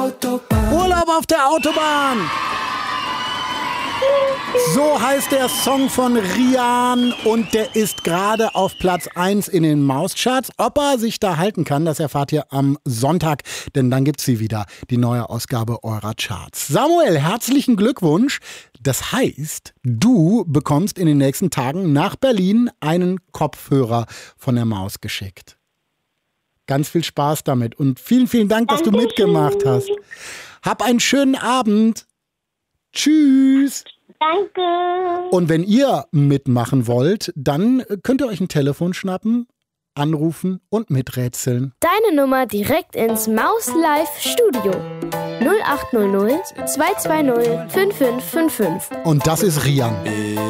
Urlaub auf der Autobahn. So heißt der Song von Rian und der ist gerade auf Platz 1 in den Mauscharts. Ob er sich da halten kann, das erfahrt ihr am Sonntag, denn dann gibt's sie wieder, die neue Ausgabe eurer Charts. Samuel, herzlichen Glückwunsch. Das heißt, du bekommst in den nächsten Tagen nach Berlin einen Kopfhörer von der Maus geschickt. Ganz viel Spaß damit und vielen, vielen Dank, dass du mitgemacht hast. Hab einen schönen Abend. Tschüss. Danke. Und wenn ihr mitmachen wollt, dann könnt ihr euch ein Telefon schnappen, anrufen und miträtseln. Deine Nummer direkt ins Maus-Live-Studio. 0800 220 5555. Und das ist Rian.